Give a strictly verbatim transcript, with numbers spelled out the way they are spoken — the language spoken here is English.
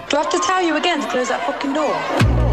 Do I have to tell you again to close that fucking door?